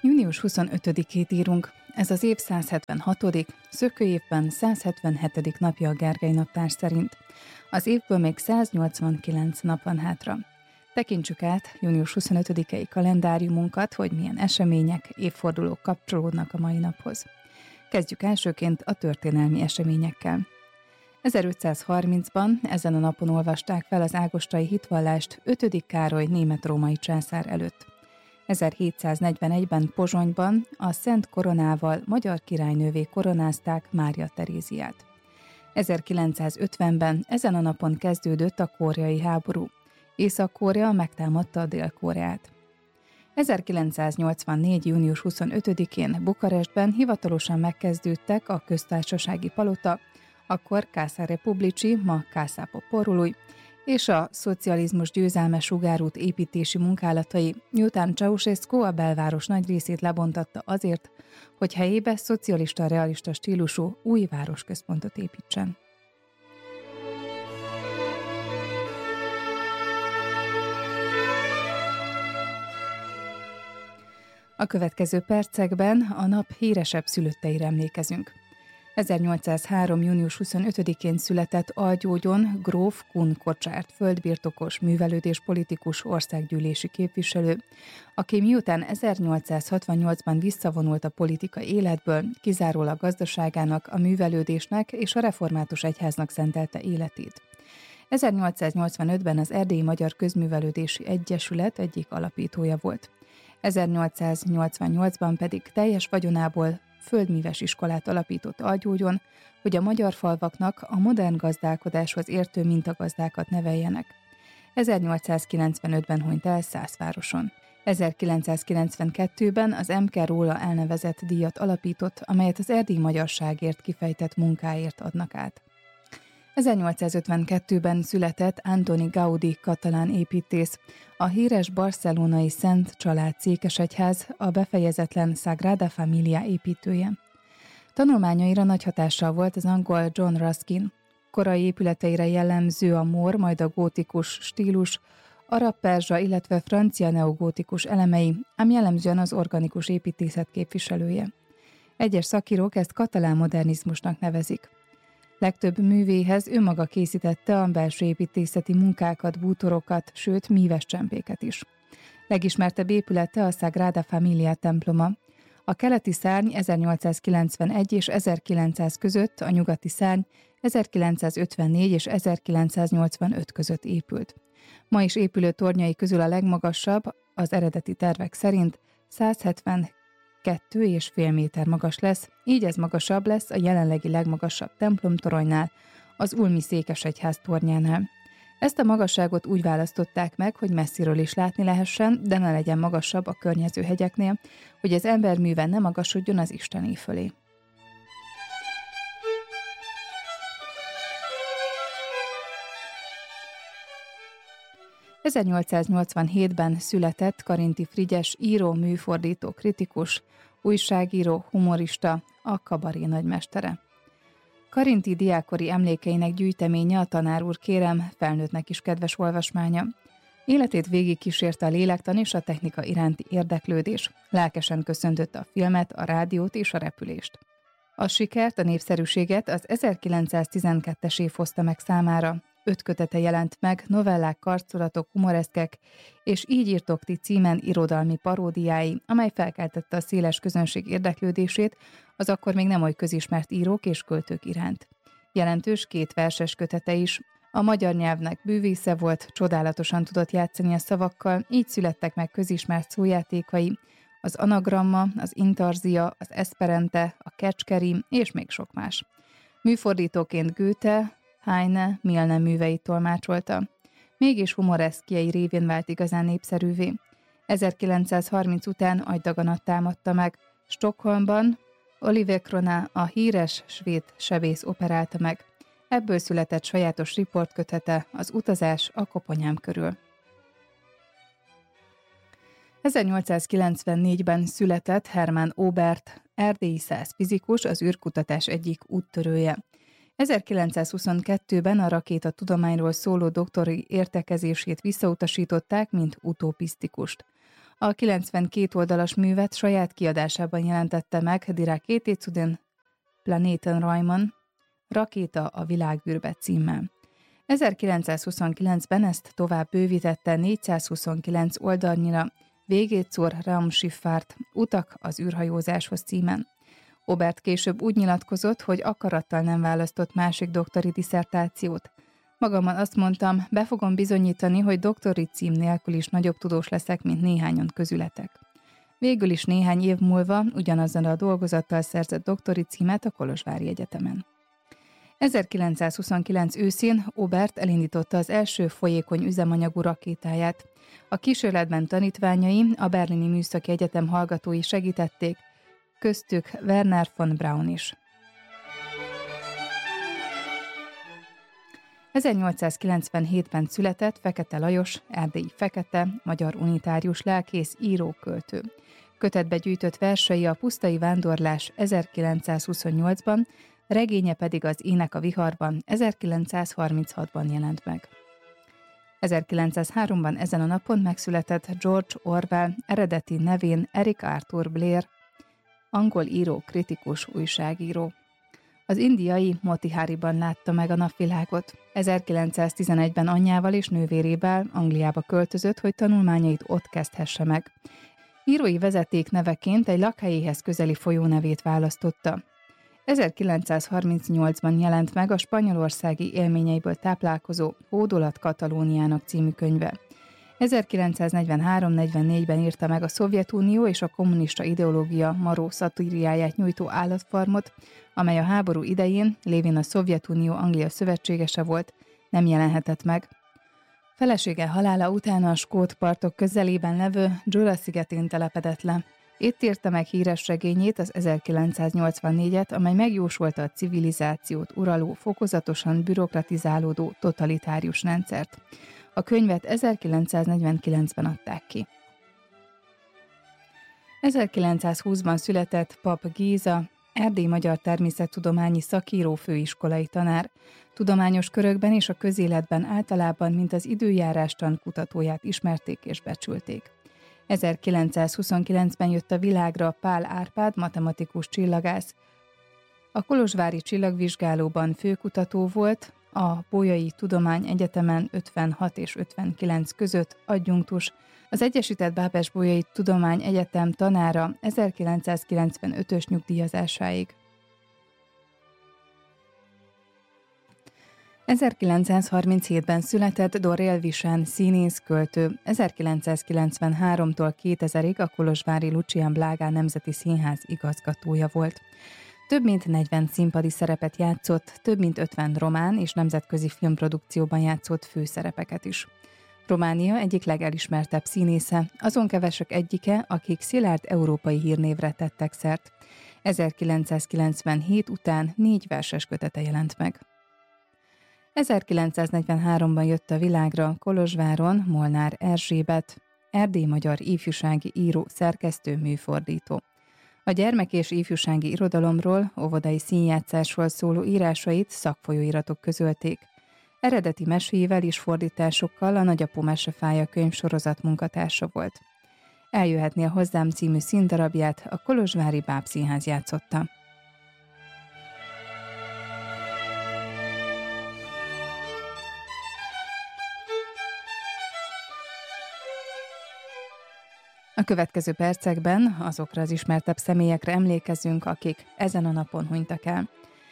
Június 25-ét írunk. Ez az év 176., szökőévben 177. napja a Gergely naptár szerint. Az évből még 189 nap van hátra. Tekintsük át június 25-i kalendáriumunkat, hogy milyen események, évfordulók kapcsolódnak a mai naphoz. Kezdjük elsőként a történelmi eseményekkel. 1530-ban ezen a napon olvasták fel az ágostai hitvallást 5. Károly német-római császár előtt. 1741-ben Pozsonyban a Szent Koronával magyar királynővé koronázták Mária Teréziát. 1950-ben ezen a napon kezdődött a koreai háború. Észak-Korea megtámadta a Dél-Koreát. 1984. június 25-én Bukarestben hivatalosan megkezdődtek a köztársasági palota, akkor Kászár Republicsi, ma Kászápa Porului, és a szocializmus győzelme sugárút építési munkálatai, miután Ceausescu a belváros nagy részét lebontatta azért, hogy helyébe szocialista-realista stílusú új városközpontot építsen. A következő percekben a nap híresebb szülötteire emlékezünk. 1803. június 25-én született Algyógyon gróf Kun Kocsárt, földbirtokos, művelődés politikus, országgyűlési képviselő, aki miután 1868-ban visszavonult a politikai életből, kizárólag gazdaságának, a művelődésnek és a református egyháznak szentelte életét. 1885-ben az Erdélyi Magyar Közművelődési Egyesület egyik alapítója volt. 1888-ban pedig teljes vagyonából földműves iskolát alapított Algyógyon, hogy a magyar falvaknak a modern gazdálkodáshoz értő mintagazdákat neveljenek. 1895-ben hunyt el Szászvároson. 1992-ben az M.K. róla elnevezett díjat alapított, amelyet az erdélyi magyarságért kifejtett munkáért adnak át. 1852-ben született Antoni Gaudí katalán építész, a híres barcelonai Szent Család székesegyház, a befejezetlen Sagrada Familia építője. Tanulmányaira nagy hatással volt az angol John Ruskin. Korai épületeire jellemző a mór, majd a gótikus stílus, arab-perzsa, illetve francia neogótikus elemei, ám jellemzően az organikus építészet képviselője. Egyes szakírók ezt katalán modernizmusnak nevezik. Legtöbb művéhez ő maga készítette a belső építészeti munkákat, bútorokat, sőt míves csempéket is. Legismertebb épülete a Sagrada Familia temploma. A keleti szárny 1891 és 1900 között, a nyugati szárny 1954 és 1985 között épült. Ma is épülő tornyai közül a legmagasabb, az eredeti tervek szerint 172,5 méter magas lesz, így ez magasabb lesz a jelenlegi legmagasabb templomtoronynál, az ulmi székesegyház tornyánál. Ezt a magasságot úgy választották meg, hogy messziről is látni lehessen, de ne legyen magasabb a környező hegyeknél, hogy az emberműve ne magasodjon az isteni fölé. ...1887-ben született Karinthy Frigyes író, műfordító, kritikus, újságíró, humorista, a kabaré nagymestere. Karinthy diákkori emlékeinek gyűjteménye a Tanár úr kérem, felnőttnek is kedves olvasmánya. Életét végig kísérte a lélektan és a technika iránti érdeklődés. Lelkesen köszöntötte a filmet, a rádiót és a repülést. A sikert, a népszerűséget az 1912-es év hozta meg számára. 5 kötete jelent meg, novellák, karcolatok, humoreszkek, és Így írtok ti címen irodalmi paródiái, amely felkeltette a széles közönség érdeklődését az akkor még nem oly közismert írók és költők iránt. Jelentős 2 verses kötete is. A magyar nyelvnek bűvésze volt, csodálatosan tudott játszani a szavakkal, így születtek meg közismert szójátékai, az anagramma, az intarzia, az eszperente, a kecskeri és még sok más. Műfordítóként Goethe, Heine, Milne műveit tolmácsolta. Mégis humoreszkjei révén vált igazán népszerűvé. 1930 után agydaganat támadta meg. Stockholmban Oliver Crona, a híres svéd sebész operálta meg. Ebből született sajátos riportkötete, az utazás a koponyám körül. 1894-ben született Hermann Oberth, erdélyi szász fizikus, az űrkutatás egyik úttörője. 1922-ben a rakétatudományról szóló doktori értekezését visszautasították, mint utopisztikust. A 92 oldalas művet saját kiadásában jelentette meg Dirakéti zu den Planetenräumen, Rakéta a világűrbe címmel. 1929-ben ezt tovább bővítette 429 oldalnyira Wege zur Raumschifffahrt, Utak az űrhajózáshoz címen. Obert később úgy nyilatkozott, hogy akarattal nem választott másik doktori disszertációt. Magammal azt mondtam, be fogom bizonyítani, hogy doktori cím nélkül is nagyobb tudós leszek, mint néhányan közületek. Végül is néhány év múlva ugyanazzal a dolgozattal szerzett doktori címet a Kolozsvári Egyetemen. 1929 őszén Obert elindította az első folyékony üzemanyagú rakétáját. A kísérletben tanítványai, a Berlini Műszaki Egyetem hallgatói segítették, köztük Werner von Braun is. 1897-ben született Fekete Lajos, erdélyi Fekete, magyar unitárius lelkész, író, költő. Kötetbe gyűjtött versei a Pusztai vándorlás 1928-ban, regénye pedig az Ének a viharban 1936-ban jelent meg. 1903-ban ezen a napon megszületett George Orwell, eredeti nevén Eric Arthur Blair, angol író, kritikus, újságíró. Az indiai Motihariban látta meg a napvilágot. 1911-ben anyjával és nővérével Angliába költözött, hogy tanulmányait ott kezdhesse meg. Írói vezeték neveként egy lakhelyéhez közeli folyó nevét választotta. 1938-ban jelent meg a spanyolországi élményeiből táplálkozó Hódolat Katalóniának című könyve. 1943-44-ben írta meg a Szovjetunió és a kommunista ideológia maró szatíriáját nyújtó Állatfarmot, amely a háború idején, lévén a Szovjetunió Anglia szövetségese volt, nem jelenhetett meg. Felesége halála után a skót partok közelében levő Jura szigetén telepedett le. Itt írta meg híres regényét, az 1984-et, amely megjósolta a civilizációt uraló, fokozatosan bürokratizálódó totalitárius rendszert. A könyvet 1949-ben adták ki. 1920-ban született Pap Géza, erdélyi magyar természettudományi szakíró, főiskolai tanár. Tudományos körökben és a közéletben általában, mint az időjárástan kutatóját ismerték és becsülték. 1929-ben jött a világra Pál Árpád, matematikus csillagász. A kolozsvári csillagvizsgálóban főkutató volt, a Bolyai Tudományegyetemen 56 és 59 között adjunktus, az Egyesített Bábes-Bolyai Tudományegyetem tanára 1995-ös nyugdíjazásáig. 1937-ben született Dorrél Visen, színész, költő, 1993-tól 2000-ig a kolozsvári Lucián Blágá Nemzeti Színház igazgatója volt. Több mint 40 színpadi szerepet játszott, több mint 50 román és nemzetközi filmprodukcióban játszott főszerepeket is. Románia egyik legelismertebb színésze, azon kevesek egyike, akik szilárd európai hírnévre tettek szert. 1997 után 4 verses kötete jelent meg. 1943-ban jött a világra Kolozsváron Molnár Erzsébet, erdélyi magyar ifjúsági író, szerkesztő, műfordító. A gyermek- és ifjúsági irodalomról, óvodai színjátszásról szóló írásait szakfolyóiratok közölték. Eredeti meséivel és fordításokkal a Nagyapó mesefája könyvsorozat munkatársa volt. Eljöhetnél hozzám című színdarabját a Kolozsvári Bábszínház játszotta. A következő percekben azokra az ismertebb személyekre emlékezünk, akik ezen a napon hunytak el.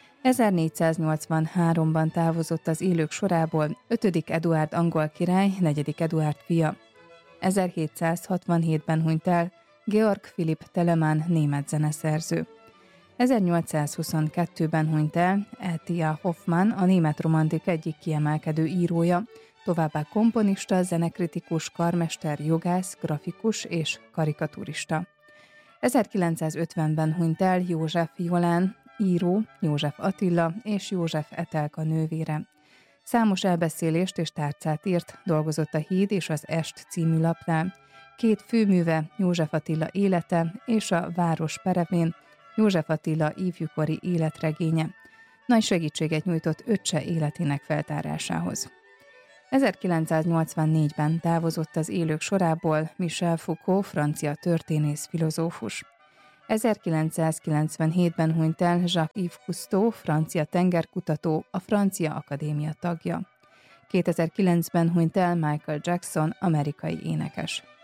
1483-ban távozott az élők sorából 5. Eduárd angol király, 4. Eduárd fia. 1767-ben hunyt el Georg Philipp Telemann német zeneszerző. 1822-ben hunyt el E.T.A. Hoffmann, a német romantika egyik kiemelkedő írója, továbbá komponista, zenekritikus, karmester, jogász, grafikus és karikaturista. 1950-ben hunyt el József Jolán, író, József Attila és József Etelka nővére. Számos elbeszélést és tárcát írt, dolgozott a Híd és az Est című lapnál. 2 főműve, József Attila élete és a Város peremén, József Attila ifjúkori életregénye. Nagy segítséget nyújtott öccse életének feltárásához. 1984-ben távozott az élők sorából Michel Foucault, francia történész filozófus. 1997-ben hunyt el Jacques-Yves Cousteau, francia tengerkutató, a Francia Akadémia tagja. 2009-ben hunyt el Michael Jackson, amerikai énekes.